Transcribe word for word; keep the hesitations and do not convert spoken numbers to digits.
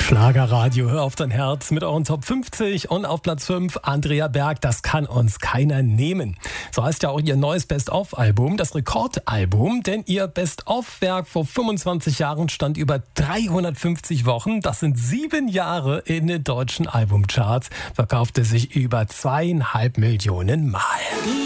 Schlagerradio, hör auf dein Herz mit euren Top fünfzig und auf Platz fünf Andrea Berg, das kann uns keiner nehmen. So heißt ja auch ihr neues Best-of-Album, das Rekordalbum, denn ihr Best-of-Werk vor fünfundzwanzig Jahren stand über dreihundertfünfzig Wochen, das sind sieben Jahre in den deutschen Albumcharts, verkaufte sich über zweieinhalb Millionen Mal.